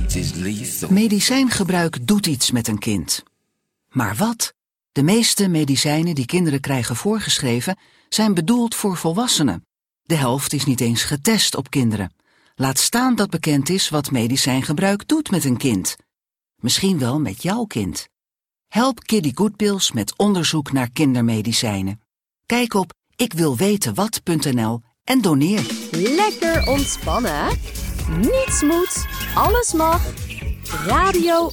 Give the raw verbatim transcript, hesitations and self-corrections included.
It is lethal. Medicijngebruik doet iets met een kind. Maar wat? De meeste medicijnen die kinderen krijgen voorgeschreven zijn bedoeld voor volwassenen. De helft is niet eens getest op kinderen. Laat staan dat bekend is wat medicijngebruik doet met een kind. Misschien wel met jouw kind. Help Kiddy Goodpills met onderzoek naar kindermedicijnen. Kijk op ikwilwetenwat punt n l en doneer. Lekker ontspannen. Niets moet, alles mag. Radio